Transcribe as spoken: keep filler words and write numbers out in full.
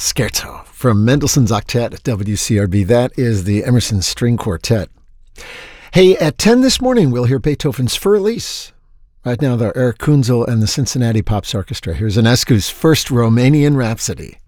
Scherzo from Mendelssohn's Octet at W C R B. That is the Emerson String Quartet. Hey, at ten this morning, we'll hear Beethoven's Für Elise. Right now, they're Eric Kunzel and the Cincinnati Pops Orchestra. Here's Enescu's first Romanian Rhapsody.